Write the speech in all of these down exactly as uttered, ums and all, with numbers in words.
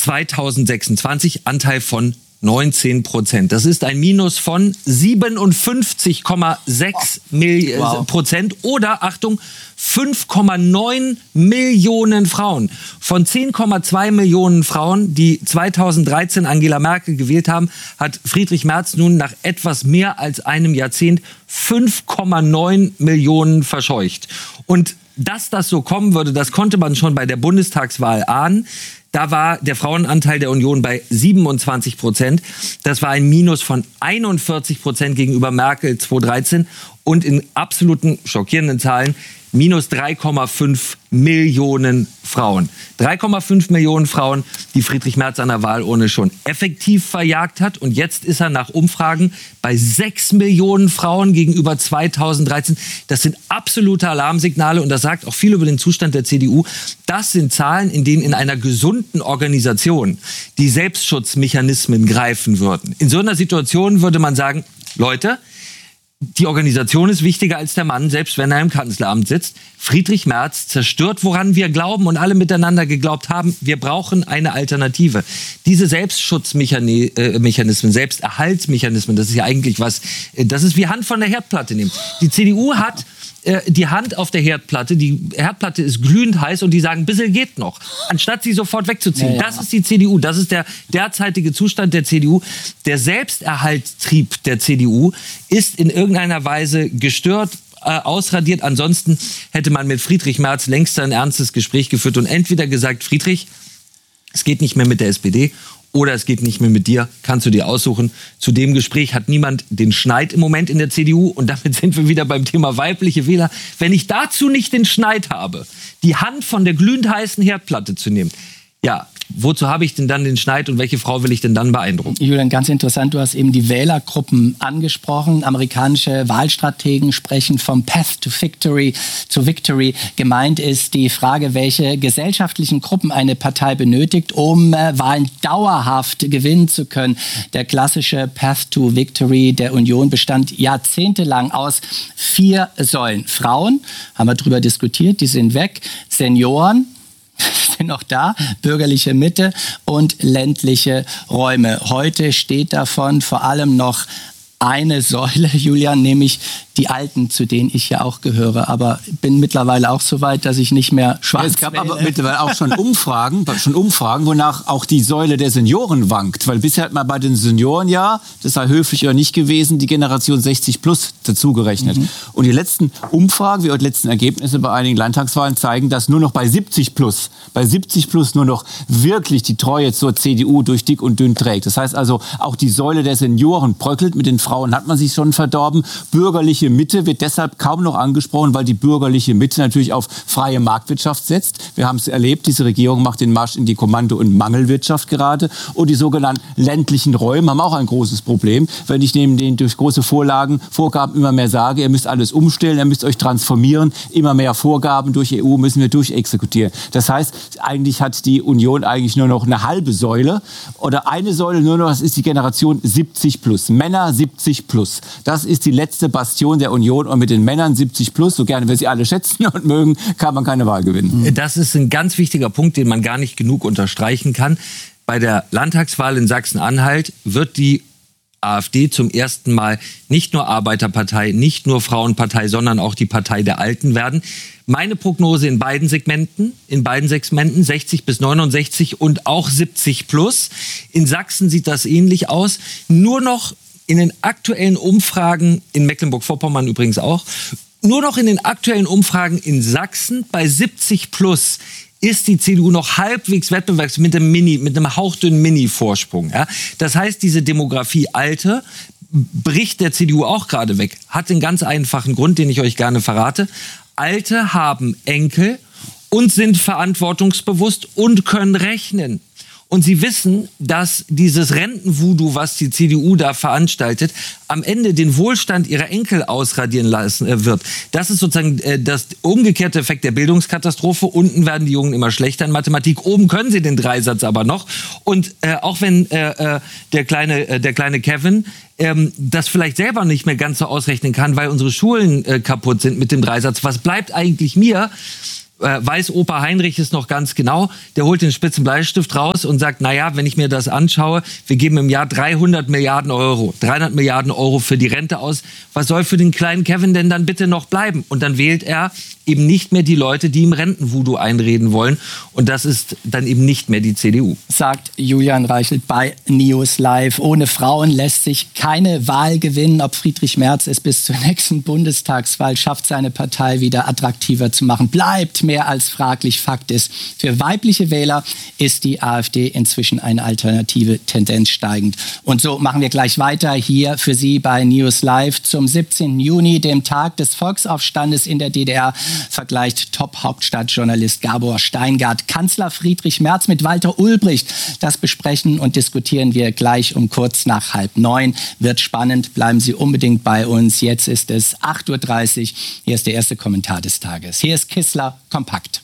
zweitausendsechsundzwanzig Anteil von neunzehn Prozent. Das ist ein Minus von siebenundfünfzig Komma sechs Prozent oder, Achtung, fünf Komma neun Millionen Frauen. Von zehn Komma zwei Millionen Frauen, die zweitausenddreizehn Angela Merkel gewählt haben, hat Friedrich Merz nun nach etwas mehr als einem Jahrzehnt fünf Komma neun Millionen verscheucht. Und dass das so kommen würde, das konnte man schon bei der Bundestagswahl ahnen. Da war der Frauenanteil der Union bei siebenundzwanzig Prozent. Das war ein Minus von einundvierzig Prozent gegenüber Merkel zweitausenddreizehn und in absoluten schockierenden Zahlen minus drei Komma fünf Millionen Frauen. drei Komma fünf Millionen Frauen, die Friedrich Merz an der Wahlurne schon effektiv verjagt hat. Und jetzt ist er nach Umfragen bei sechs Millionen Frauen gegenüber zweitausenddreizehn. Das sind absolute Alarmsignale und das sagt auch viel über den Zustand der C D U. Das sind Zahlen, in denen in einer gesunden Organisation die Selbstschutzmechanismen greifen würden. In so einer Situation würde man sagen, Leute, die Organisation ist wichtiger als der Mann, selbst wenn er im Kanzleramt sitzt. Friedrich Merz zerstört, woran wir glauben und alle miteinander geglaubt haben. Wir brauchen eine Alternative. Diese Selbstschutzmechanismen, Selbsterhaltsmechanismen, das ist ja eigentlich was, das ist wie Hand von der Herdplatte nehmen. Die C D U hat die Hand auf der Herdplatte, die Herdplatte ist glühend heiß und die sagen, ein bisschen geht noch, anstatt sie sofort wegzuziehen. Ja, ja. Das ist die C D U, das ist der derzeitige Zustand der C D U. Der Selbsterhaltstrieb der C D U ist in irgendeiner Weise gestört, äh, ausradiert. Ansonsten hätte man mit Friedrich Merz längst ein ernstes Gespräch geführt und entweder gesagt, Friedrich, es geht nicht mehr mit der S P D, oder es geht nicht mehr mit dir, kannst du dir aussuchen. Zu dem Gespräch hat niemand den Schneid im Moment in der C D U. Und damit sind wir wieder beim Thema weibliche Wähler. Wenn ich dazu nicht den Schneid habe, die Hand von der glühend heißen Herdplatte zu nehmen, ja, wozu habe ich denn dann den Schneid und welche Frau will ich denn dann beeindrucken? Julian, ganz interessant, du hast eben die Wählergruppen angesprochen. Amerikanische Wahlstrategen sprechen vom Path to Victory zu Victory. Gemeint ist die Frage, welche gesellschaftlichen Gruppen eine Partei benötigt, um äh, Wahlen dauerhaft gewinnen zu können. Der klassische Path to Victory der Union bestand jahrzehntelang aus vier Säulen. Frauen, haben wir drüber diskutiert, die sind weg. Senioren sind noch da, bürgerliche Mitte und ländliche Räume. Heute steht davon vor allem noch eine Säule, Julian, nämlich die Alten, zu denen ich ja auch gehöre. Aber bin mittlerweile auch so weit, dass ich nicht mehr schwarz Es gab wähle. aber mittlerweile auch schon Umfragen, schon Umfragen, wonach auch die Säule der Senioren wankt. Weil bisher hat man bei den Senioren ja, das sei höflich oder nicht gewesen, die Generation sechzig plus dazugerechnet. Mhm. Und die letzten Umfragen, wie auch die letzten Ergebnisse bei einigen Landtagswahlen zeigen, dass nur noch bei siebzig plus, bei siebzig plus nur noch wirklich die Treue zur C D U durch dick und dünn trägt. Das heißt also, auch die Säule der Senioren bröckelt. Mit den Frauen hat man sich schon verdorben. Bürgerliche Mitte wird deshalb kaum noch angesprochen, weil die bürgerliche Mitte natürlich auf freie Marktwirtschaft setzt. Wir haben es erlebt, diese Regierung macht den Marsch in die Kommando- und Mangelwirtschaft gerade. Und die sogenannten ländlichen Räume haben auch ein großes Problem. Wenn ich neben denen durch große Vorlagen, Vorgaben immer mehr sage, ihr müsst alles umstellen, ihr müsst euch transformieren, immer mehr Vorgaben durch E U müssen wir durchexekutieren. Das heißt, eigentlich hat die Union eigentlich nur noch eine halbe Säule oder eine Säule nur noch, das ist die Generation siebzig plus. Männer siebzig plus. Das ist die letzte Bastion der Union und mit den Männern siebzig plus, so gerne wir sie alle schätzen und mögen, kann man keine Wahl gewinnen. Das ist ein ganz wichtiger Punkt, den man gar nicht genug unterstreichen kann. Bei der Landtagswahl in Sachsen-Anhalt wird die AfD zum ersten Mal nicht nur Arbeiterpartei, nicht nur Frauenpartei, sondern auch die Partei der Alten werden. Meine Prognose in beiden Segmenten, in beiden Segmenten, sechzig bis neunundsechzig und auch siebzig plus. In Sachsen sieht das ähnlich aus. Nur noch in den aktuellen Umfragen, in Mecklenburg-Vorpommern übrigens auch, nur noch in den aktuellen Umfragen in Sachsen bei siebzig plus ist die C D U noch halbwegs wettbewerbsfähig mit einem Mini, mit einem hauchdünnen Mini-Vorsprung. Ja? Das heißt, diese Demografie Alte bricht der C D U auch gerade weg. Hat einen ganz einfachen Grund, den ich euch gerne verrate. Alte haben Enkel und sind verantwortungsbewusst und können rechnen. Und sie wissen, dass dieses Rentenvoodoo, was die C D U da veranstaltet, am Ende den Wohlstand ihrer Enkel ausradieren lassen äh, wird. Das ist sozusagen äh, das umgekehrte Effekt der Bildungskatastrophe. Unten werden die Jungen immer schlechter in Mathematik. Oben können sie den Dreisatz aber noch. Und äh, auch wenn äh, der kleine, äh, der kleine Kevin ähm, das vielleicht selber nicht mehr ganz so ausrechnen kann, weil unsere Schulen äh, kaputt sind mit dem Dreisatz, was bleibt eigentlich mir? äh, weiß Opa Heinrich es noch ganz genau. Der holt den spitzen Bleistift raus und sagt, naja, wenn ich mir das anschaue, wir geben im Jahr dreihundert Milliarden Euro, dreihundert Milliarden Euro für die Rente aus. Was soll für den kleinen Kevin denn dann bitte noch bleiben? Und dann wählt er eben nicht mehr die Leute, die ihm Rentenvoodoo einreden wollen. Und das ist dann eben nicht mehr die C D U. Sagt Julian Reichelt bei News Live. Ohne Frauen lässt sich keine Wahl gewinnen. Ob Friedrich Merz es bis zur nächsten Bundestagswahl schafft, seine Partei wieder attraktiver zu machen, bleibt mehr als fraglich. Fakt ist, für weibliche Wähler ist die AfD inzwischen eine alternative Tendenz steigend. Und so machen wir gleich weiter hier für Sie bei News Live zum siebzehnten Juni, dem Tag des Volksaufstandes in der D D R, vergleicht Top-Hauptstadtjournalist Gabor Steingart Kanzler Friedrich Merz mit Walter Ulbricht. Das besprechen und diskutieren wir gleich um kurz nach halb neun. Wird spannend, bleiben Sie unbedingt bei uns. Jetzt ist es acht Uhr dreißig. Hier ist der erste Kommentar des Tages. Hier ist Kissler kompakt.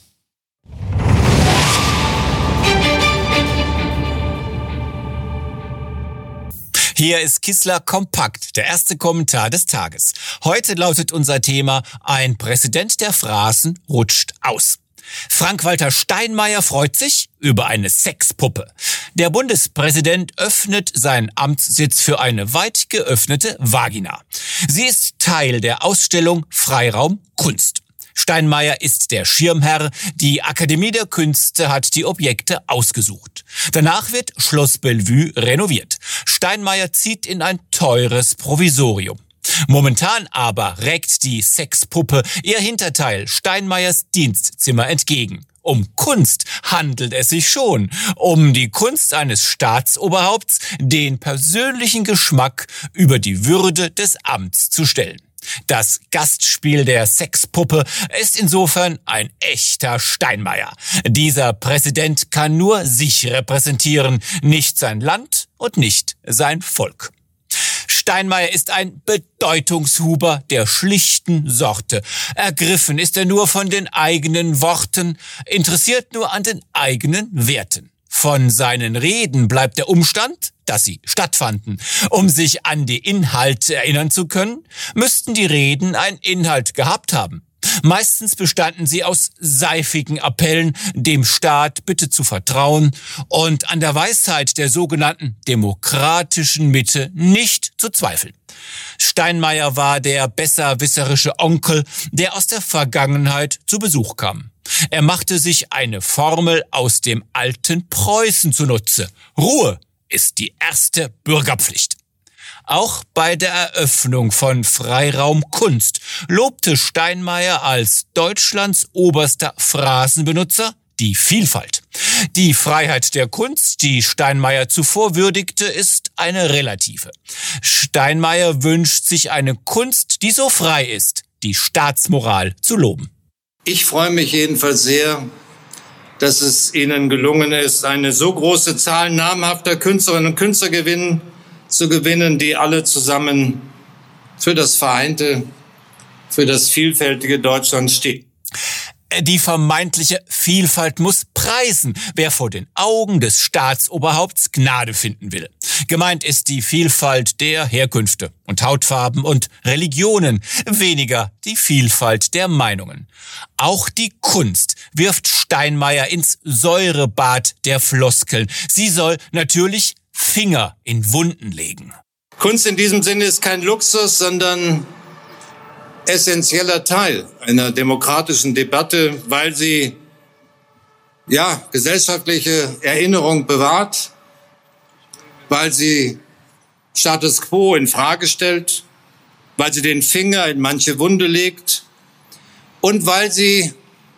Hier ist Kissler kompakt, der erste Kommentar des Tages. Heute lautet unser Thema: Ein Präsident der Phrasen rutscht aus. Frank-Walter Steinmeier freut sich über eine Sexpuppe. Der Bundespräsident öffnet seinen Amtssitz für eine weit geöffnete Vagina. Sie ist Teil der Ausstellung Freiraum Kunst. Steinmeier ist der Schirmherr. Die Akademie der Künste hat die Objekte ausgesucht. Danach wird Schloss Bellevue renoviert. Steinmeier zieht in ein teures Provisorium. Momentan aber reckt die Sexpuppe ihr Hinterteil Steinmeiers Dienstzimmer entgegen. Um Kunst handelt es sich schon. Um die Kunst eines Staatsoberhaupts, den persönlichen Geschmack über die Würde des Amts zu stellen. Das Gastspiel der Sexpuppe ist insofern ein echter Steinmeier. Dieser Präsident kann nur sich repräsentieren, nicht sein Land und nicht sein Volk. Steinmeier ist ein Bedeutungshuber der schlichten Sorte. Ergriffen ist er nur von den eigenen Worten, interessiert nur an den eigenen Werten. Von seinen Reden bleibt der Umstand, dass sie stattfanden. Um sich an die Inhalte erinnern zu können, müssten die Reden einen Inhalt gehabt haben. Meistens bestanden sie aus seifigen Appellen, dem Staat bitte zu vertrauen und an der Weisheit der sogenannten demokratischen Mitte nicht zu zweifeln. Steinmeier war der besserwisserische Onkel, der aus der Vergangenheit zu Besuch kam. Er machte sich eine Formel aus dem alten Preußen zunutze. Ruhe ist die erste Bürgerpflicht. Auch bei der Eröffnung von Freiraum Kunst lobte Steinmeier als Deutschlands oberster Phrasenbenutzer die Vielfalt. Die Freiheit der Kunst, die Steinmeier zuvor würdigte, ist eine relative. Steinmeier wünscht sich eine Kunst, die so frei ist, die Staatsmoral zu loben. Ich freue mich jedenfalls sehr, dass es Ihnen gelungen ist, eine so große Zahl namhafter Künstlerinnen und Künstler gewinnen, zu gewinnen, die alle zusammen für das vereinte, für das vielfältige Deutschland stehen. Die vermeintliche Vielfalt muss preisen, wer vor den Augen des Staatsoberhaupts Gnade finden will. Gemeint ist die Vielfalt der Herkünfte und Hautfarben und Religionen, weniger die Vielfalt der Meinungen. Auch die Kunst wirft Steinmeier ins Säurebad der Floskeln. Sie soll natürlich Finger in Wunden legen. Kunst in diesem Sinne ist kein Luxus, sondern essentieller Teil einer demokratischen Debatte, weil sie ja gesellschaftliche Erinnerung bewahrt, weil sie Status quo in Frage stellt, weil sie den Finger in manche Wunde legt und weil sie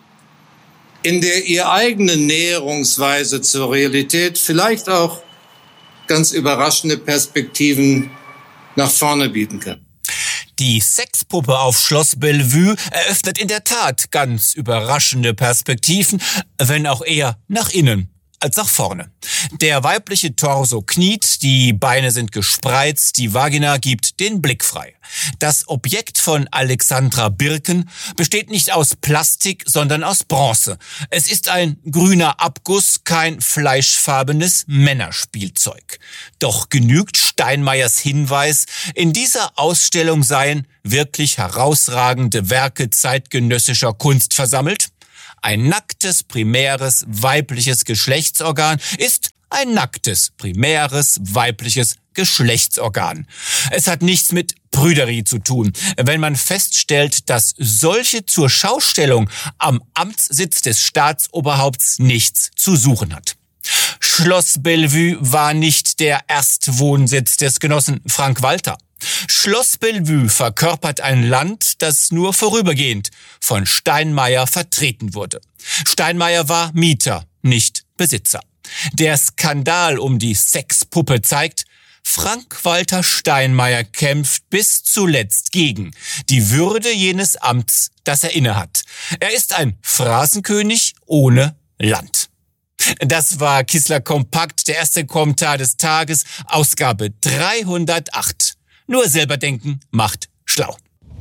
in der ihr eigenen Näherungsweise zur Realität vielleicht auch ganz überraschende Perspektiven nach vorne bieten kann. Die Sexpuppe auf Schloss Bellevue eröffnet in der Tat ganz überraschende Perspektiven, wenn auch eher nach innen als nach vorne. Der weibliche Torso kniet, die Beine sind gespreizt, die Vagina gibt den Blick frei. Das Objekt von Alexandra Birken besteht nicht aus Plastik, sondern aus Bronze. Es ist ein grüner Abguss, kein fleischfarbenes Männerspielzeug. Doch genügt Steinmeiers Hinweis, in dieser Ausstellung seien wirklich herausragende Werke zeitgenössischer Kunst versammelt? Ein nacktes, primäres, weibliches Geschlechtsorgan ist ein nacktes, primäres, weibliches Geschlechtsorgan. Es hat nichts mit Prüderie zu tun, wenn man feststellt, dass solche zur Schaustellung am Amtssitz des Staatsoberhaupts nichts zu suchen hat. Schloss Bellevue war nicht der Erstwohnsitz des Genossen Frank Walter. Schloss Bellevue verkörpert ein Land, das nur vorübergehend von Steinmeier vertreten wurde. Steinmeier war Mieter, nicht Besitzer. Der Skandal um die Sexpuppe zeigt, Frank-Walter Steinmeier kämpft bis zuletzt gegen die Würde jenes Amts, das er innehat. Er ist ein Phrasenkönig ohne Land. Das war Kissler Kompakt, der erste Kommentar des Tages, Ausgabe dreihundertacht. Nur selber denken macht schlau.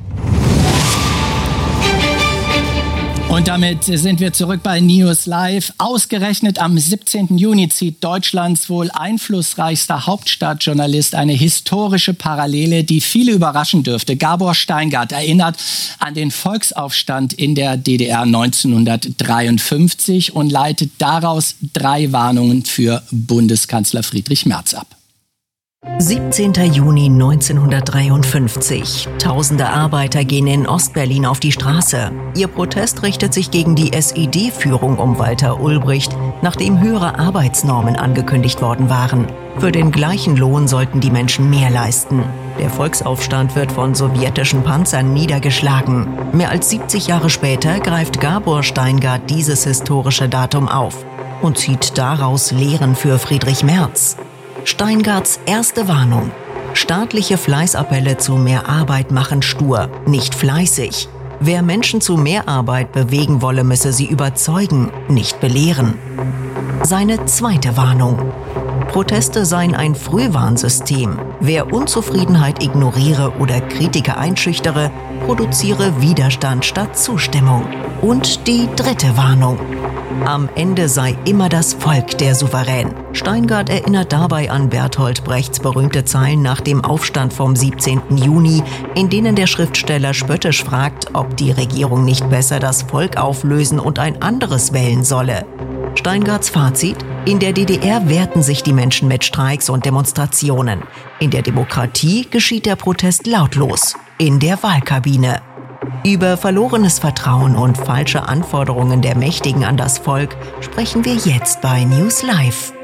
Und damit sind wir zurück bei News Live. Ausgerechnet am siebzehnten Juni zieht Deutschlands wohl einflussreichster Hauptstadtjournalist eine historische Parallele, die viele überraschen dürfte. Gabor Steingart erinnert an den Volksaufstand in der D D R neunzehnhundertdreiundfünfzig und leitet daraus drei Warnungen für Bundeskanzler Friedrich Merz ab. siebzehnten Juni neunzehnhundertdreiundfünfzig. Tausende Arbeiter gehen in Ostberlin auf die Straße. Ihr Protest richtet sich gegen die S E D-Führung um Walter Ulbricht, nachdem höhere Arbeitsnormen angekündigt worden waren. Für den gleichen Lohn sollten die Menschen mehr leisten. Der Volksaufstand wird von sowjetischen Panzern niedergeschlagen. Mehr als siebzig Jahre später greift Gabor Steingart dieses historische Datum auf und zieht daraus Lehren für Friedrich Merz. Steingarts erste Warnung. Staatliche Fleißappelle zu mehr Arbeit machen stur, nicht fleißig. Wer Menschen zu mehr Arbeit bewegen wolle, müsse sie überzeugen, nicht belehren. Seine zweite Warnung. Proteste seien ein Frühwarnsystem. Wer Unzufriedenheit ignoriere oder Kritiker einschüchtere, produziere Widerstand statt Zustimmung. Und die dritte Warnung. Am Ende sei immer das Volk der Souverän. Steingart erinnert dabei an Bertolt Brechts berühmte Zeilen nach dem Aufstand vom siebzehnten Juni, in denen der Schriftsteller spöttisch fragt, ob die Regierung nicht besser das Volk auflösen und ein anderes wählen solle. Steingarts Fazit: In der D D R wehrten sich die Menschen mit Streiks und Demonstrationen. In der Demokratie geschieht der Protest lautlos, in der Wahlkabine. Über verlorenes Vertrauen und falsche Anforderungen der Mächtigen an das Volk sprechen wir jetzt bei News Live.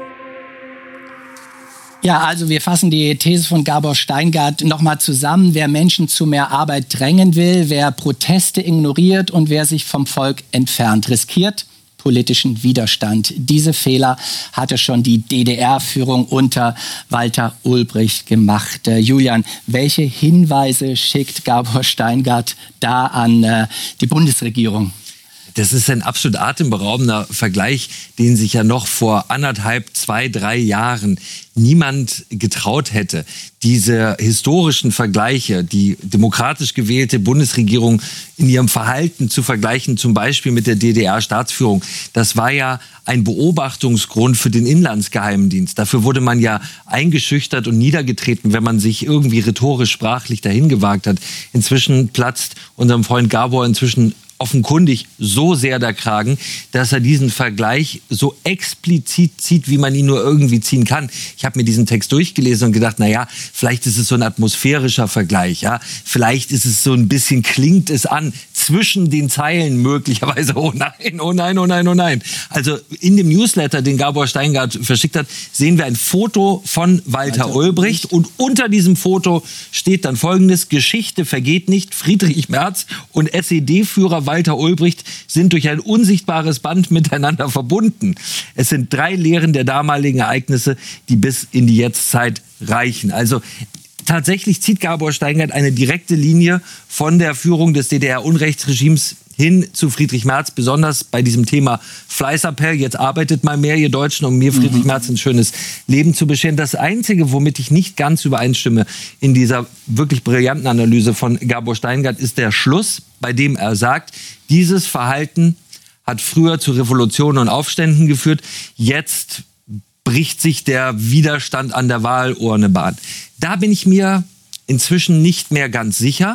Ja, also wir fassen die These von Gabor Steingart nochmal zusammen. Wer Menschen zu mehr Arbeit drängen will, wer Proteste ignoriert und wer sich vom Volk entfernt, riskiert politischen Widerstand. Diese Fehler hatte schon die D D R-Führung unter Walter Ulbricht gemacht. Äh, Julian, welche Hinweise schickt Gabor Steingart da an äh, die Bundesregierung? Das ist ein absolut atemberaubender Vergleich, den sich ja noch vor anderthalb, zwei, drei Jahren niemand getraut hätte. Diese historischen Vergleiche, die demokratisch gewählte Bundesregierung in ihrem Verhalten zu vergleichen, zum Beispiel mit der D D R-Staatsführung, das war ja ein Beobachtungsgrund für den Inlandsgeheimdienst. Dafür wurde man ja eingeschüchtert und niedergetreten, wenn man sich irgendwie rhetorisch sprachlich dahin gewagt hat. Inzwischen platzt unserem Freund Gabor inzwischen offenkundig so sehr der Kragen, dass er diesen Vergleich so explizit zieht, wie man ihn nur irgendwie ziehen kann. Ich habe mir diesen Text durchgelesen und gedacht, na ja, vielleicht ist es so ein atmosphärischer Vergleich, ja, vielleicht ist es so ein bisschen, klingt es an, zwischen den Zeilen möglicherweise, oh nein, oh nein, oh nein, oh nein. Also in dem Newsletter, den Gabor Steingart verschickt hat, sehen wir ein Foto von Walter Alter, Ulbricht und unter diesem Foto steht dann Folgendes: Geschichte vergeht nicht, Friedrich Merz und S E D-Führer Walter Ulbricht sind durch ein unsichtbares Band miteinander verbunden. Es sind drei Lehren der damaligen Ereignisse, die bis in die Jetztzeit reichen. Also tatsächlich zieht Gabor Steingart eine direkte Linie von der Führung des D D R-Unrechtsregimes hin zu Friedrich Merz, besonders bei diesem Thema Fleißappell. Jetzt arbeitet mal mehr, ihr Deutschen, um mir Friedrich mhm. Merz ein schönes Leben zu bescheren. Das Einzige, womit ich nicht ganz übereinstimme in dieser wirklich brillanten Analyse von Gabor Steingart, ist der Schluss, bei dem er sagt, dieses Verhalten hat früher zu Revolutionen und Aufständen geführt. Jetzt bricht sich der Widerstand an der Wahlurne Bahn. Da bin ich mir inzwischen nicht mehr ganz sicher.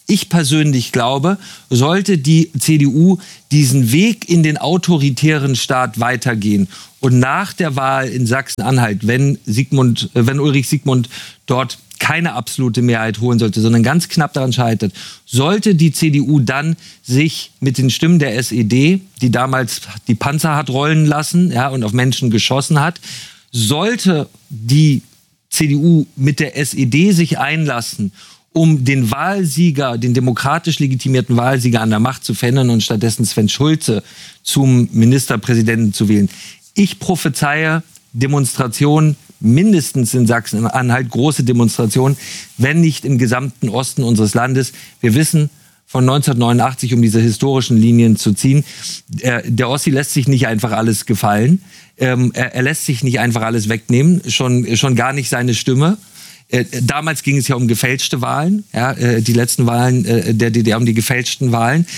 Ich persönlich glaube, sollte die C D U diesen Weg in den autoritären Staat weitergehen und nach der Wahl in Sachsen-Anhalt, wenn Sigmund, wenn Ulrich Sigmund dort keine absolute Mehrheit holen sollte, sondern ganz knapp daran scheitert, sollte die C D U dann sich mit den Stimmen der S E D, die damals die Panzer hat rollen lassen, ja, und auf Menschen geschossen hat, sollte die C D U mit der S E D sich einlassen, um den Wahlsieger, den demokratisch legitimierten Wahlsieger an der Macht zu verändern und stattdessen Sven Schulze zum Ministerpräsidenten zu wählen. Ich prophezeie Demonstrationen, mindestens in Sachsen-Anhalt, große Demonstrationen, wenn nicht im gesamten Osten unseres Landes. Wir wissen von neunzehnhundertneunundachtzig, um diese historischen Linien zu ziehen, der Ossi lässt sich nicht einfach alles gefallen. Er lässt sich nicht einfach alles wegnehmen, schon, schon gar nicht seine Stimme. Damals ging es ja um gefälschte Wahlen, ja, die letzten Wahlen der D D R um die gefälschten Wahlen.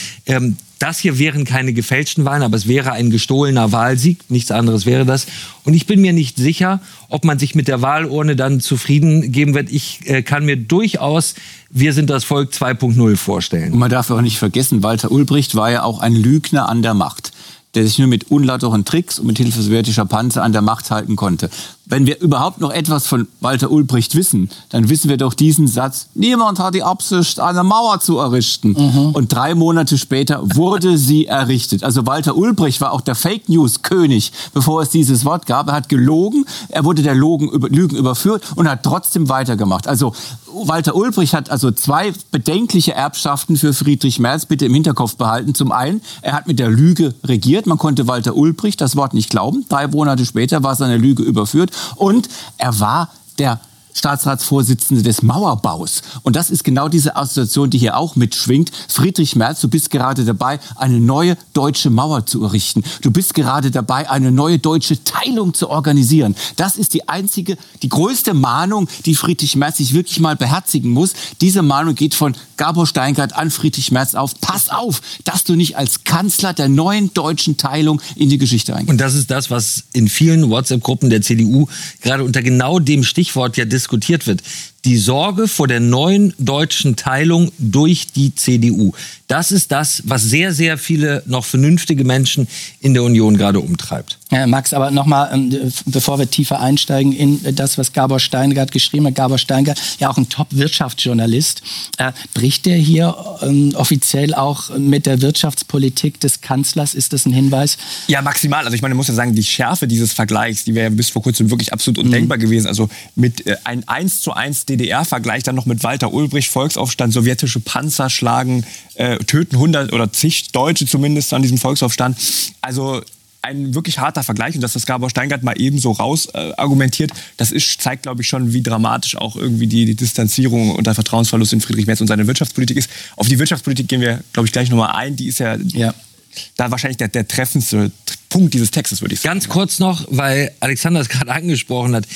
Das hier wären keine gefälschten Wahlen, aber es wäre ein gestohlener Wahlsieg. Nichts anderes wäre das. Und ich bin mir nicht sicher, ob man sich mit der Wahlurne dann zufrieden geben wird. Ich äh, kann mir durchaus Wir sind das Volk zwei Punkt null vorstellen. Und man darf auch nicht vergessen, Walter Ulbricht war ja auch ein Lügner an der Macht, der sich nur mit unlauteren Tricks und mit Hilfe sowjetischer Panzer an der Macht halten konnte. Wenn wir überhaupt noch etwas von Walter Ulbricht wissen, dann wissen wir doch diesen Satz: Niemand hat die Absicht, eine Mauer zu errichten. Mhm. Und drei Monate später wurde sie errichtet. Also Walter Ulbricht war auch der Fake-News-König, bevor es dieses Wort gab. Er hat gelogen, er wurde der Logen, über, Lügen überführt und hat trotzdem weitergemacht. Also Walter Ulbricht hat also zwei bedenkliche Erbschaften für Friedrich Merz bitte im Hinterkopf behalten. Zum einen, er hat mit der Lüge regiert. Man konnte Walter Ulbricht das Wort nicht glauben. Drei Monate später war seine Lüge überführt. Und er war der Staatsratsvorsitzende des Mauerbaus. Und das ist genau diese Assoziation, die hier auch mitschwingt. Friedrich Merz, du bist gerade dabei, eine neue deutsche Mauer zu errichten. Du bist gerade dabei, eine neue deutsche Teilung zu organisieren. Das ist die einzige, die größte Mahnung, die Friedrich Merz sich wirklich mal beherzigen muss. Diese Mahnung geht von Gabor Steingart an Friedrich Merz auf. Pass auf, dass du nicht als Kanzler der neuen deutschen Teilung in die Geschichte eingehst. Und das ist das, was in vielen WhatsApp-Gruppen der C D U gerade unter genau dem Stichwort ja diskutiert wird. Die Sorge vor der neuen deutschen Teilung durch die C D U. Das ist das, was sehr, sehr viele noch vernünftige Menschen in der Union gerade umtreibt. Ja, Max, aber nochmal, bevor wir tiefer einsteigen in das, was Gabor Steingart geschrieben hat. Gabor Steingart, ja auch ein Top-Wirtschaftsjournalist. Äh, bricht der hier ähm, offiziell auch mit der Wirtschaftspolitik des Kanzlers? Ist das ein Hinweis? Ja, maximal. Also ich meine, man muss ja sagen, die Schärfe dieses Vergleichs, die wäre ja bis vor kurzem wirklich absolut undenkbar mhm. gewesen. Also mit äh, ein eins zu eins D D R-Vergleich dann noch mit Walter Ulbricht, Volksaufstand, sowjetische Panzer schlagen, äh, töten hundert oder zig Deutsche zumindest an diesem Volksaufstand. Also ein wirklich harter Vergleich, und dass das Gabor Steingart mal eben so raus äh, argumentiert, das ist, zeigt, glaube ich, schon, wie dramatisch auch irgendwie die, die Distanzierung und der Vertrauensverlust in Friedrich Merz und seine Wirtschaftspolitik ist. Auf die Wirtschaftspolitik gehen wir, glaube ich, gleich nochmal ein. Die ist ja, ja. da wahrscheinlich der, der treffendste Punkt dieses Textes, würde ich sagen. Ganz kurz noch, weil Alexander es gerade angesprochen hat.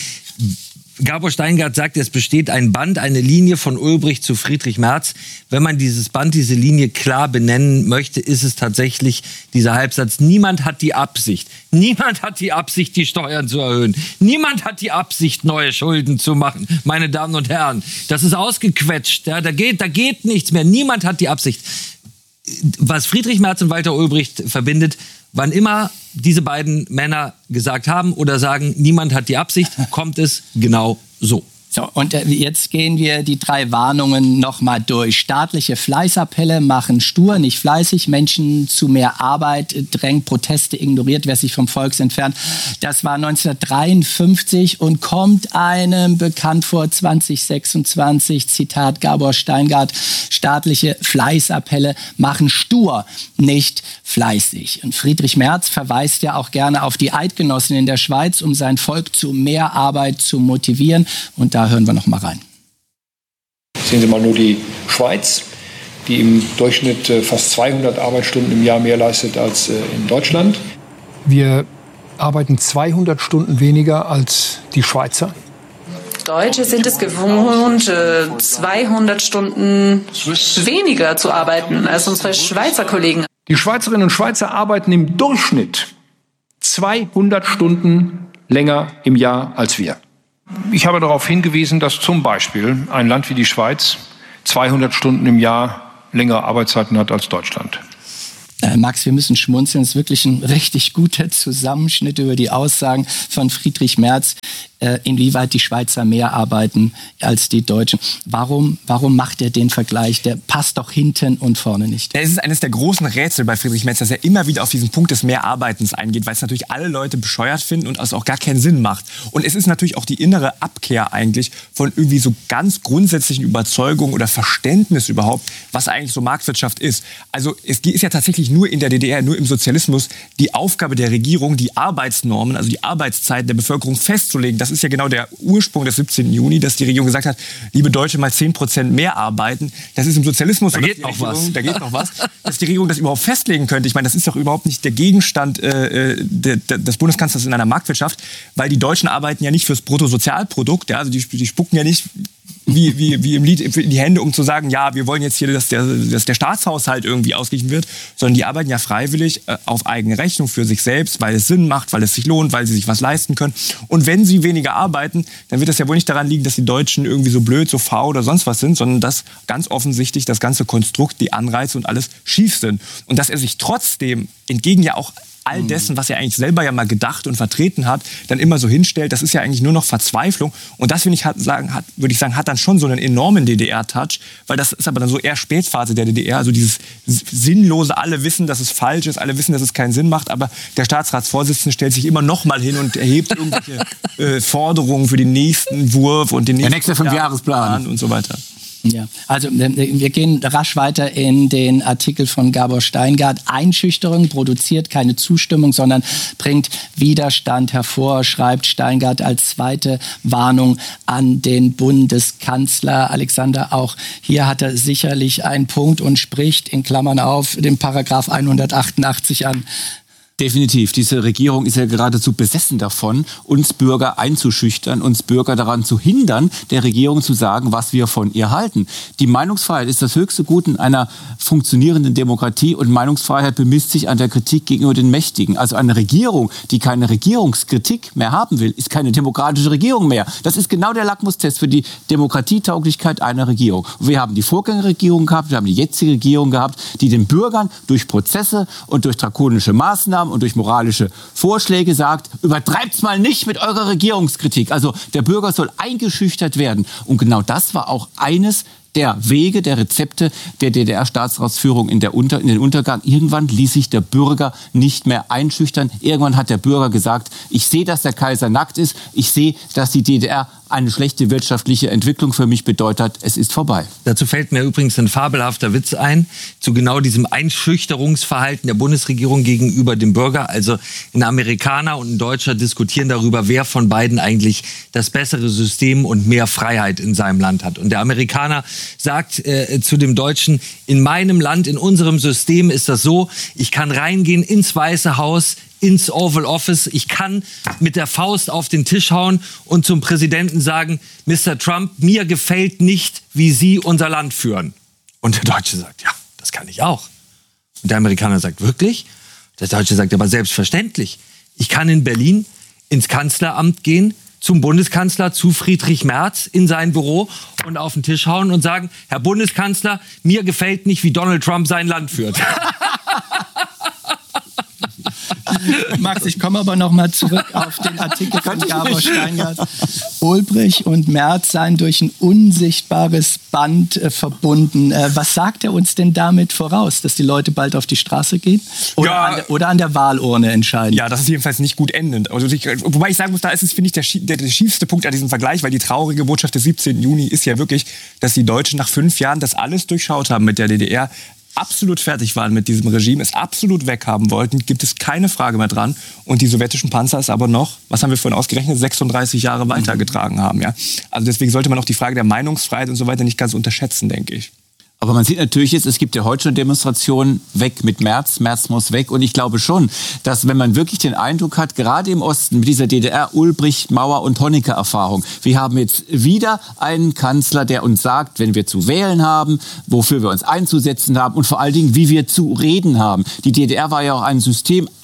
Gabor Steingart sagt, es besteht ein Band, eine Linie von Ulbricht zu Friedrich Merz. Wenn man dieses Band, diese Linie klar benennen möchte, ist es tatsächlich dieser Halbsatz: Niemand hat die Absicht, niemand hat die Absicht, die Steuern zu erhöhen. Niemand hat die Absicht, neue Schulden zu machen, meine Damen und Herren. Das ist ausgequetscht, ja, da geht, da geht nichts mehr. Niemand hat die Absicht. Was Friedrich Merz und Walter Ulbricht verbindet, wann immer diese beiden Männer gesagt haben oder sagen, niemand hat die Absicht, kommt es genau so. So, und jetzt gehen wir die drei Warnungen nochmal durch. Staatliche Fleißappelle machen stur, nicht fleißig. Menschen zu mehr Arbeit drängt, Proteste ignoriert, wer sich vom Volk entfernt. Das war neunzehnhundertdreiundfünfzig und kommt einem bekannt vor. Zwanzig sechsundzwanzig, Zitat Gabor Steingart: Staatliche Fleißappelle machen stur, nicht fleißig. Und Friedrich Merz verweist ja auch gerne auf die Eidgenossen in der Schweiz, um sein Volk zu mehr Arbeit zu motivieren. Und da Da hören wir noch mal rein. Sehen Sie mal nur die Schweiz, die im Durchschnitt fast zweihundert Arbeitsstunden im Jahr mehr leistet als in Deutschland. Wir arbeiten zweihundert Stunden weniger als die Schweizer. Deutsche sind es gewohnt, zweihundert Stunden weniger zu arbeiten als unsere Schweizer Kollegen. Die Schweizerinnen und Schweizer arbeiten im Durchschnitt zweihundert Stunden länger im Jahr als wir. Ich habe darauf hingewiesen, dass zum Beispiel ein Land wie die Schweiz zweihundert Stunden im Jahr längere Arbeitszeiten hat als Deutschland. Äh, Max, wir müssen schmunzeln. Das ist wirklich ein richtig guter Zusammenschnitt über die Aussagen von Friedrich Merz, äh, inwieweit die Schweizer mehr arbeiten als die Deutschen. Warum, warum macht er den Vergleich? Der passt doch hinten und vorne nicht. Es ist eines der großen Rätsel bei Friedrich Merz, dass er immer wieder auf diesen Punkt des Mehrarbeitens eingeht, weil es natürlich alle Leute bescheuert finden und es auch gar keinen Sinn macht. Und es ist natürlich auch die innere Abkehr eigentlich von irgendwie so ganz grundsätzlichen Überzeugungen oder Verständnis überhaupt, was eigentlich so Marktwirtschaft ist. Also es ist ja tatsächlich nur in der D D R, nur im Sozialismus, die Aufgabe der Regierung, die Arbeitsnormen, also die Arbeitszeiten der Bevölkerung festzulegen. Das ist ja genau der Ursprung des siebzehnten Juni, dass die Regierung gesagt hat, liebe Deutsche, mal zehn Prozent mehr arbeiten. Das ist im Sozialismus. Da geht noch Regierung, was. Da geht noch was. Dass die Regierung das überhaupt festlegen könnte. Ich meine, das ist doch überhaupt nicht der Gegenstand äh, de, de, des Bundeskanzlers in einer Marktwirtschaft, weil die Deutschen arbeiten ja nicht fürs Bruttosozialprodukt. Ja, also die, die spucken ja nicht wie, wie, wie im Lied in die Hände, um zu sagen, ja, wir wollen jetzt hier, dass der, dass der Staatshaushalt irgendwie ausgeglichen wird, sondern die arbeiten ja freiwillig äh, auf eigene Rechnung für sich selbst, weil es Sinn macht, weil es sich lohnt, weil sie sich was leisten können. Und wenn sie weniger arbeiten, dann wird das ja wohl nicht daran liegen, dass die Deutschen irgendwie so blöd, so faul oder sonst was sind, sondern dass ganz offensichtlich das ganze Konstrukt, die Anreize und alles schief sind. Und dass er sich trotzdem entgegen ja auch all dessen, was er eigentlich selber ja mal gedacht und vertreten hat, dann immer so hinstellt, das ist ja eigentlich nur noch Verzweiflung. Und das, finde ich, hat, sagen, hat, würde ich sagen, hat dann schon so einen enormen D D R-Touch, weil das ist aber dann so eher Spätphase der D D R, also dieses sinnlose, alle wissen, dass es falsch ist, alle wissen, dass es keinen Sinn macht, aber der Staatsratsvorsitzende stellt sich immer noch mal hin und erhebt irgendwelche äh, Forderungen für den nächsten Wurf und den nächsten der nächste Fünfjahresplan und so weiter. Ja, also wir gehen rasch weiter in den Artikel von Gabor Steingart. Einschüchterung produziert keine Zustimmung, sondern bringt Widerstand hervor, schreibt Steingart als zweite Warnung an den Bundeskanzler. Alexander, auch hier hat er sicherlich einen Punkt und spricht in Klammern auf den Paragraph hundertachtundachtzig an. Definitiv. Diese Regierung ist ja geradezu besessen davon, uns Bürger einzuschüchtern, uns Bürger daran zu hindern, der Regierung zu sagen, was wir von ihr halten. Die Meinungsfreiheit ist das höchste Gut in einer funktionierenden Demokratie und Meinungsfreiheit bemisst sich an der Kritik gegenüber den Mächtigen. Also eine Regierung, die keine Regierungskritik mehr haben will, ist keine demokratische Regierung mehr. Das ist genau der Lackmustest für die Demokratietauglichkeit einer Regierung. Und wir haben die Vorgängerregierung gehabt, wir haben die jetzige Regierung gehabt, die den Bürgern durch Prozesse und durch drakonische Maßnahmen und durch moralische Vorschläge sagt, übertreibt's mal nicht mit eurer Regierungskritik. Also der Bürger soll eingeschüchtert werden. Und genau das war auch eines der Wege, der Rezepte der D D R-Staatsratsführung in, der Unter, in den Untergang. Irgendwann ließ sich der Bürger nicht mehr einschüchtern. Irgendwann hat der Bürger gesagt, ich sehe, dass der Kaiser nackt ist. Ich sehe, dass die D D R eine schlechte wirtschaftliche Entwicklung für mich bedeutet. Es ist vorbei. Dazu fällt mir übrigens ein fabelhafter Witz ein, zu genau diesem Einschüchterungsverhalten der Bundesregierung gegenüber dem Bürger. Also ein Amerikaner und ein Deutscher diskutieren darüber, wer von beiden eigentlich das bessere System und mehr Freiheit in seinem Land hat. Und der Amerikaner sagt äh, zu dem Deutschen, in meinem Land, in unserem System ist das so, ich kann reingehen ins Weiße Haus, ins Oval Office. Ich kann mit der Faust auf den Tisch hauen und zum Präsidenten sagen, Mister Trump, mir gefällt nicht, wie Sie unser Land führen. Und der Deutsche sagt, ja, das kann ich auch. Und der Amerikaner sagt, wirklich? Der Deutsche sagt, aber selbstverständlich. Ich kann in Berlin ins Kanzleramt gehen, zum Bundeskanzler, zu Friedrich Merz in sein Büro und auf den Tisch hauen und sagen, Herr Bundeskanzler, mir gefällt nicht, wie Donald Trump sein Land führt. Max, ich komme aber noch mal zurück auf den Artikel von Gabor Steingart. Ulbricht und Merz seien durch ein unsichtbares Band äh, verbunden. Äh, was sagt er uns denn damit voraus? Dass die Leute bald auf die Straße gehen? Oder, ja, an, der, oder an der Wahlurne entscheiden? Ja, das ist jedenfalls nicht gut endend. Also ich, wobei ich sagen muss, da ist es, finde ich, der, der, der schiefste Punkt an diesem Vergleich, weil die traurige Botschaft des siebzehnten Juni ist ja wirklich, dass die Deutschen nach fünf Jahren das alles durchschaut haben mit der D D R, absolut fertig waren mit diesem Regime, es absolut weghaben wollten, gibt es keine Frage mehr dran. Und die sowjetischen Panzer es aber noch, was haben wir vorhin ausgerechnet, sechsunddreißig Jahre weitergetragen haben. Ja? Also deswegen sollte man auch die Frage der Meinungsfreiheit und so weiter nicht ganz unterschätzen, denke ich. Aber man sieht natürlich jetzt, es gibt ja heute schon Demonstrationen, weg mit Merz, Merz muss weg. Und ich glaube schon, dass wenn man wirklich den Eindruck hat, gerade im Osten mit dieser D D R, Ulbricht, Mauer und Honecker-Erfahrung, wir haben jetzt wieder einen Kanzler, der uns sagt, wenn wir zu wählen haben, wofür wir uns einzusetzen haben und vor allen Dingen, wie wir zu reden haben. Die D D R war ja auch ein System,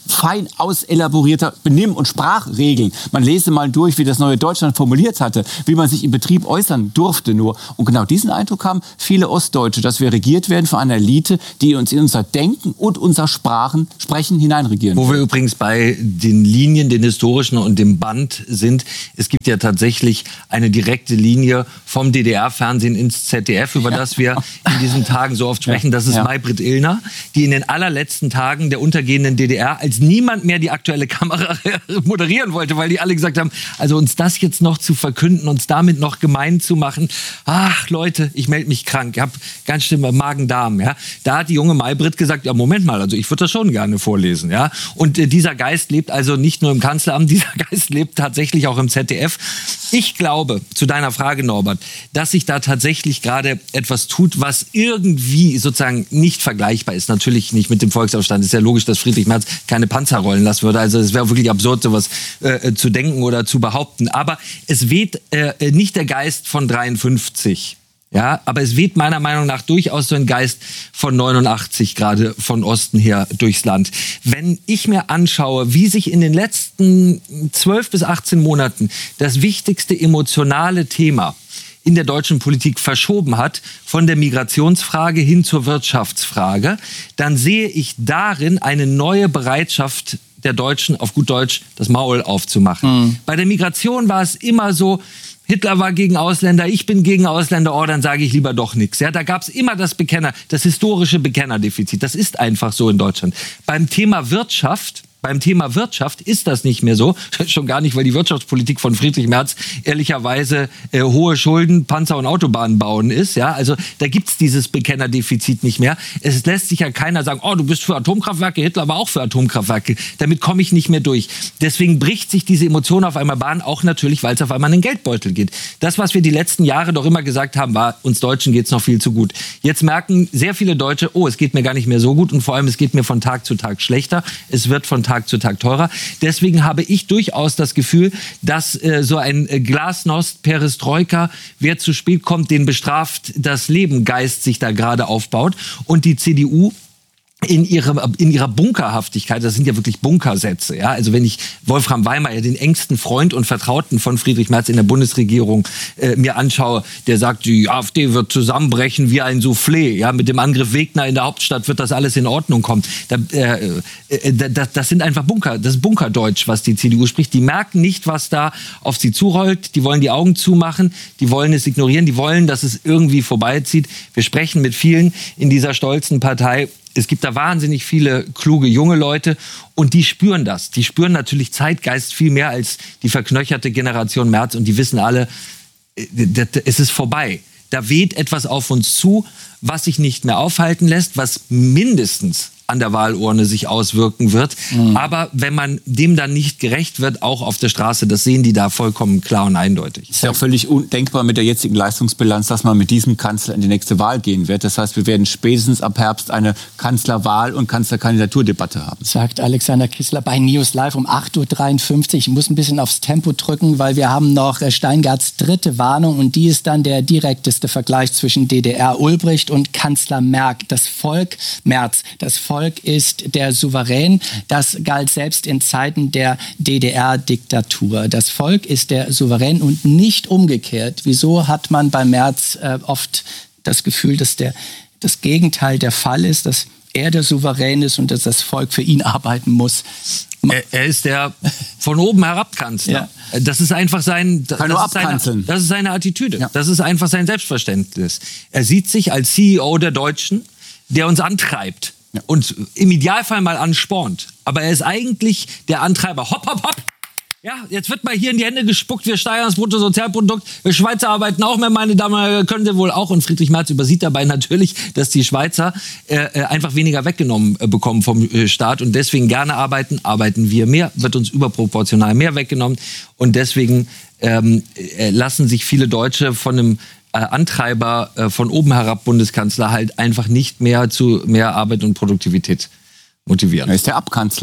fein auselaborierter Benimm- und Sprachregeln. Man lese mal durch, wie das neue Deutschland formuliert hatte, wie man sich im Betrieb äußern durfte nur. Und genau diesen Eindruck haben viele Ostdeutsche, dass wir regiert werden von einer Elite, die uns in unser Denken und unser Sprachen, Sprechen hineinregieren. Wo wir übrigens bei den Linien, den historischen und dem Band sind. Es gibt ja tatsächlich eine direkte Linie vom D D R-Fernsehen ins Z D F, über ja. das wir in diesen Tagen so oft sprechen. Das ist ja. Maybrit Illner, die in den allerletzten Tagen der untergehenden D D R, als niemand mehr die aktuelle Kamera moderieren wollte, weil die alle gesagt haben, also uns das jetzt noch zu verkünden, uns damit noch gemein zu machen. Ach Leute, ich melde mich krank, ich habe ganz schlimme Magen-Darm. Ja. Da hat die junge Maybrit gesagt, ja Moment mal, also ich würde das schon gerne vorlesen. Ja. Und äh, dieser Geist lebt also nicht nur im Kanzleramt, dieser Geist lebt tatsächlich auch im Z D F. Ich glaube, zu deiner Frage, Norbert, dass sich da tatsächlich gerade etwas tut, was irgendwie sozusagen nicht vergleichbar ist. Natürlich nicht mit dem Volksaufstand. Es ist ja logisch, dass Friedrich Merz keine Panzer rollen lassen würde. Also es wäre wirklich absurd, sowas äh, zu denken oder zu behaupten. Aber es weht äh, nicht der Geist von dreiundfünfzig. Ja, aber es weht meiner Meinung nach durchaus so ein Geist von neunundachtzig, gerade von Osten her durchs Land. Wenn ich mir anschaue, wie sich in den letzten zwölf bis achtzehn Monaten das wichtigste emotionale Thema in der deutschen Politik verschoben hat, von der Migrationsfrage hin zur Wirtschaftsfrage, dann sehe ich darin eine neue Bereitschaft der Deutschen, auf gut Deutsch, das Maul aufzumachen. Mhm. Bei der Migration war es immer so, Hitler war gegen Ausländer, ich bin gegen Ausländer, oh, dann sage ich lieber doch nichts. Ja, da gab es immer das Bekenner, das historische Bekennerdefizit. Das ist einfach so in Deutschland. Beim Thema Wirtschaft, beim Thema Wirtschaft ist das nicht mehr so. Schon gar nicht, weil die Wirtschaftspolitik von Friedrich Merz ehrlicherweise äh, hohe Schulden, Panzer und Autobahnen bauen ist. Ja, also da gibt's dieses Bekennerdefizit nicht mehr. Es lässt sich ja keiner sagen, oh, du bist für Atomkraftwerke, Hitler war auch für Atomkraftwerke. Damit komme ich nicht mehr durch. Deswegen bricht sich diese Emotion auf einmal Bahn, auch natürlich, weil es auf einmal in den Geldbeutel geht. Das, was wir die letzten Jahre doch immer gesagt haben, war, uns Deutschen geht's noch viel zu gut. Jetzt merken sehr viele Deutsche, oh, es geht mir gar nicht mehr so gut und vor allem, es geht mir von Tag zu Tag schlechter. Es wird von Tag zu Tag teurer. Deswegen habe ich durchaus das Gefühl, dass äh, so ein äh, Glasnost, Perestroika, wer zu spät kommt, den bestraft das Leben, Geist sich da gerade aufbaut. Und die C D U in ihrer, in ihrer Bunkerhaftigkeit, das sind ja wirklich Bunkersätze, ja, also wenn ich Wolfram Weimayr, den engsten Freund und Vertrauten von Friedrich Merz in der Bundesregierung, äh, mir anschaue, der sagt, die AfD wird zusammenbrechen wie ein Soufflé, ja, mit dem Angriff Wegner in der Hauptstadt wird das alles in Ordnung kommen. Da, äh, äh, das, das sind einfach Bunker, das ist Bunkerdeutsch, was die C D U spricht. Die merken nicht, was da auf sie zurollt, die wollen die Augen zumachen, die wollen es ignorieren, die wollen, dass es irgendwie vorbeizieht. Wir sprechen mit vielen in dieser stolzen Partei. Es gibt da wahnsinnig viele kluge junge Leute und die spüren das. Die spüren natürlich Zeitgeist viel mehr als die verknöcherte Generation Merz und die wissen alle, es ist vorbei. Da weht etwas auf uns zu, was sich nicht mehr aufhalten lässt, was mindestens an der Wahlurne sich auswirken wird. Mhm. Aber wenn man dem dann nicht gerecht wird, auch auf der Straße, das sehen die da vollkommen klar und eindeutig. Ist ja auch völlig undenkbar mit der jetzigen Leistungsbilanz, dass man mit diesem Kanzler in die nächste Wahl gehen wird. Das heißt, wir werden spätestens ab Herbst eine Kanzlerwahl- und Kanzlerkandidaturdebatte haben. Sagt Alexander Kissler bei News Live um acht Uhr dreiundfünfzig. Ich muss ein bisschen aufs Tempo drücken, weil wir haben noch Steingarts dritte Warnung und die ist dann der direkteste Vergleich zwischen D D R Ulbricht und Kanzler Merk. Das Volk Merz, das Volk ist der Souverän. Das galt selbst in Zeiten der D D R-Diktatur. Das Volk ist der Souverän und nicht umgekehrt. Wieso hat man bei Merz äh, oft das Gefühl, dass der, das Gegenteil der Fall ist, dass er der Souverän ist und dass das Volk für ihn arbeiten muss? Er, er ist der von oben herab Kanzler. Ja. Das ist einfach sein, das, Kann nur ist seine, das ist seine Attitüde. Ja. Das ist einfach sein Selbstverständnis. Er sieht sich als C E O der Deutschen, der uns antreibt. Ja. Und im Idealfall mal anspornt. Aber er ist eigentlich der Antreiber. Hopp, hopp, hopp. Ja, jetzt wird mal hier in die Hände gespuckt. Wir steigern das Bruttosozialprodukt. Wir Schweizer arbeiten auch mehr, meine Damen, können Sie wohl auch. Und Friedrich Merz übersieht dabei natürlich, dass die Schweizer äh, einfach weniger weggenommen äh, bekommen vom äh, Staat. Und deswegen gerne arbeiten, arbeiten wir mehr, wird uns überproportional mehr weggenommen. Und deswegen ähm, äh, lassen sich viele Deutsche von einem Antreiber äh, von oben herab Bundeskanzler halt einfach nicht mehr zu mehr Arbeit und Produktivität motivieren. Er ist der Abkanzler.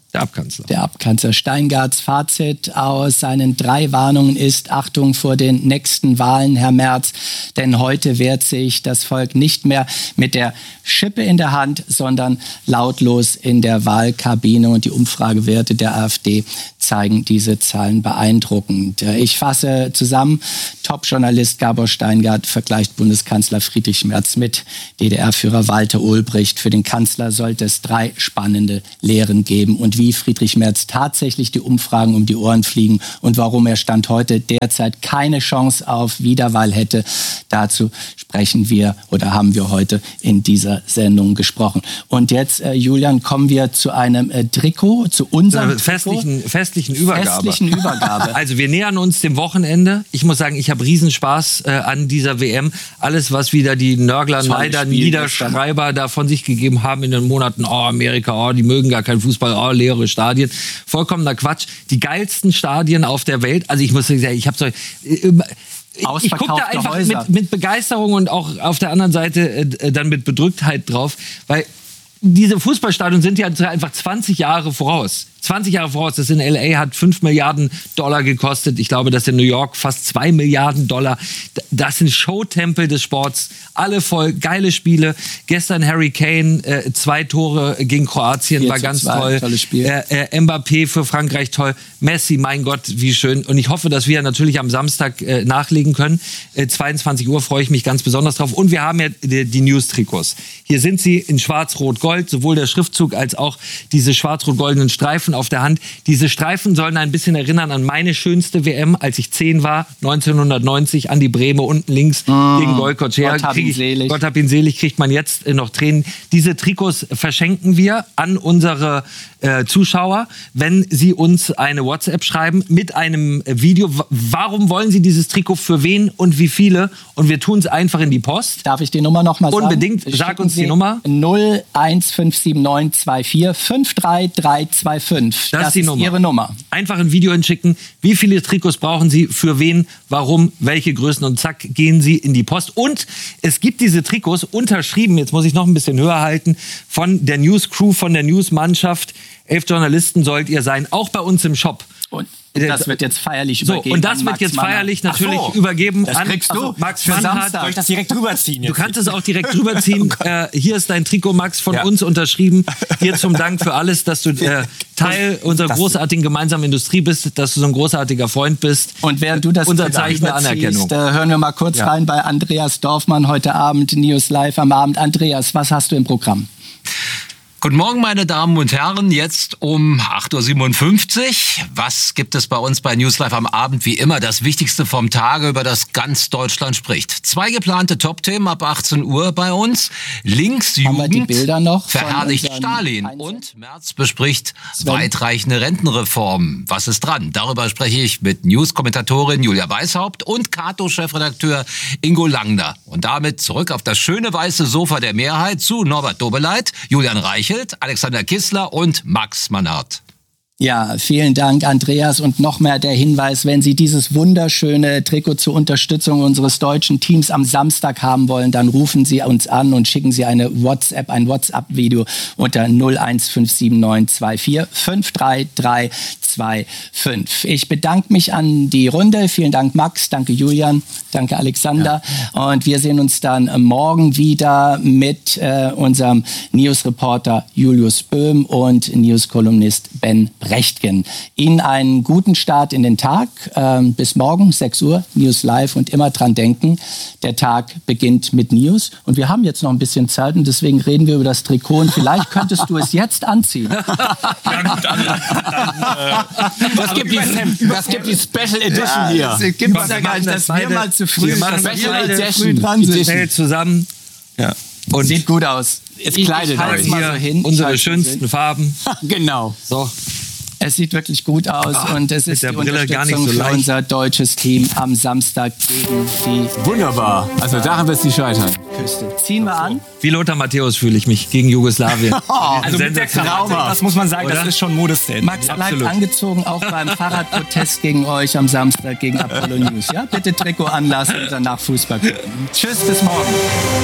Der Abkanzler. Der Abkanzler. Steingarts Fazit aus seinen drei Warnungen ist: Achtung vor den nächsten Wahlen, Herr Merz. Denn heute wehrt sich das Volk nicht mehr mit der Schippe in der Hand, sondern lautlos in der Wahlkabine. Und die Umfragewerte der AfD zeigen diese Zahlen beeindruckend. Ich fasse zusammen. Top-Journalist Gabor Steingart vergleicht Bundeskanzler Friedrich Merz mit D D R-Führer Walter Ulbricht. Für den Kanzler sollte es drei spannende Lehren geben. Und wie Friedrich Merz tatsächlich die Umfragen um die Ohren fliegen und warum er Stand heute derzeit keine Chance auf Wiederwahl hätte, dazu sprechen wir oder haben wir heute in dieser Sendung gesprochen. Und jetzt, äh, Julian, kommen wir zu einem äh, Trikot, zu unserem festlichen, festlichen Übergabe. Festlichen Übergabe. Also wir nähern uns dem Wochenende. Ich muss sagen, ich habe Riesenspaß äh, an dieser W M. Alles, was wieder die Nörgler, Neider, Niederschreiber da von sich gegeben haben in den Monaten, oh, Amerika, oh, die mögen gar keinen Fußball, oh, leere Stadien. Vollkommener Quatsch. Die geilsten Stadien auf der Welt. Also ich muss sagen, ich habe so... Äh, Ich gucke da einfach mit, mit Begeisterung und auch auf der anderen Seite äh, dann mit Bedrücktheit drauf, weil diese Fußballstadien sind ja einfach zwanzig Jahre voraus. zwanzig Jahre voraus. Das in L A hat fünf Milliarden Dollar gekostet. Ich glaube, das in New York fast zwei Milliarden Dollar. Das sind Showtempel des Sports. Alle voll, geile Spiele. Gestern Harry Kane, äh, zwei Tore gegen Kroatien, war ganz toll. Tolles Spiel. Äh, äh, Mbappé für Frankreich, toll. Messi, mein Gott, wie schön. Und ich hoffe, dass wir natürlich am Samstag äh, nachlegen können. Äh, zweiundzwanzig Uhr freue ich mich ganz besonders drauf. Und wir haben ja die, die News-Trikots. Hier sind sie in schwarz-rot-gold. Sowohl der Schriftzug als auch diese schwarz-rot-goldenen Streifen auf der Hand. Diese Streifen sollen ein bisschen erinnern an meine schönste W M, als ich zehn war, neunzehnhundertneunzig, an die Breme unten links mm, gegen Goycochea. Gott hab ihn selig. Gott hab ihn selig, kriegt man jetzt äh, noch Tränen. Diese Trikots verschenken wir an unsere äh, Zuschauer, wenn sie uns eine WhatsApp schreiben mit einem Video. W- warum wollen sie dieses Trikot, für wen und wie viele? Und wir tun es einfach in die Post. Darf ich die Nummer noch mal sagen? Unbedingt, sag Schicken uns die Sie Nummer. null eins fünf sieben neun zwei vier fünf drei drei zwei fünf. Das, das ist die ist Nummer. Ihre Nummer. Einfach ein Video hinschicken. Wie viele Trikots brauchen Sie? Für wen? Warum? Welche Größen? Und zack, gehen Sie in die Post. Und es gibt diese Trikots unterschrieben, jetzt muss ich noch ein bisschen höher halten, von der News Crew, von der News-Mannschaft. Elf Journalisten sollt ihr sein, auch bei uns im Shop. Und das wird jetzt feierlich so, übergeben. Und das wird jetzt Manner. feierlich natürlich so, übergeben das an kriegst du. Also Max Für Mannhardt. Samstag. Soll ich das direkt rüberziehen? Du kannst es auch direkt rüberziehen. Oh äh, hier ist dein Trikot, Max, von ja. uns unterschrieben. Dir zum Dank für alles, dass du äh, Teil unserer das großartigen gemeinsamen Industrie bist, dass du so ein großartiger Freund bist. Und während du das unser Zeichen der Anerkennung. Äh, hören wir mal kurz ja. rein bei Andreas Dorfmann heute Abend, News Live am Abend. Andreas, was hast du im Programm? Guten Morgen, meine Damen und Herren. Jetzt um acht Uhr siebenundfünfzig. Was gibt es bei uns bei News Live am Abend? Wie immer das Wichtigste vom Tage, über das ganz Deutschland spricht. Zwei geplante Top-Themen ab achtzehn Uhr bei uns. Linksjugend Haben wir die Bilder noch verherrlicht Stalin. Einsatz? Und Merz bespricht Sven. weitreichende Rentenreformen. Was ist dran? Darüber spreche ich mit News-Kommentatorin Julia Weishaupt und Kato-Chefredakteur Ingo Langner. Und damit zurück auf das schöne weiße Sofa der Mehrheit zu Norbert Dobeleit, Julian Reichelt, Alexander Kissler und Max Mannhardt. Ja, vielen Dank, Andreas. Und noch mehr der Hinweis, wenn Sie dieses wunderschöne Trikot zur Unterstützung unseres deutschen Teams am Samstag haben wollen, dann rufen Sie uns an und schicken Sie eine WhatsApp, ein WhatsApp-Video unter null eins fünf sieben neun zwei vier fünf drei drei zwei fünf. Ich bedanke mich an die Runde. Vielen Dank, Max. Danke, Julian. Danke, Alexander. Ja. Und wir sehen uns dann morgen wieder mit äh, unserem News-Reporter Julius Böhm und News-Kolumnist Ben Brechtgen. Ihnen einen guten Start in den Tag. Ähm, bis morgen, sechs Uhr, News Live, und immer dran denken, der Tag beginnt mit News. Und wir haben jetzt noch ein bisschen Zeit und deswegen reden wir über das Trikot und vielleicht könntest du es jetzt anziehen. Ja, gut, dann, dann, äh, das, gibt die, das gibt die Special Edition ja, hier. Das gibt es ja gar nicht, dass wir mal zu früh, wir machen Special Edition dran sind. Schnell zusammen. Ja. Und sieht gut aus. Es kleidet euch. Mal so hin. Unsere schönsten Farben. Genau. So. Es sieht wirklich gut aus Ach, und es ist die Brille gar nicht so für leicht. unser deutsches Team am Samstag gegen die... Wunderbar. Also daran wird es nicht scheitern. Küste. Ziehen wir an. Wie Lothar Matthäus fühle ich mich gegen Jugoslawien. Also mit der Krawatte, das muss man sagen, Oder? das ist schon Modeszene. Max bleibt Absolut. angezogen, auch beim Fahrradprotest gegen euch am Samstag gegen Apollo News. Ja? Bitte Trikot anlassen und danach Fußball gucken. Tschüss, bis morgen.